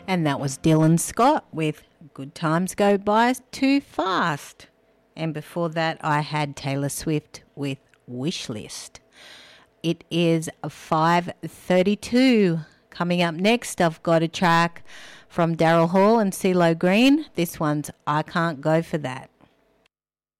And that was Dylan Scott with Good Times Go By Too Fast. And before that, I had Taylor Swift with Wish List. It is 5:32. Coming up next, I've got a track from Daryl Hall and CeeLo Green. This one's I Can't Go For That.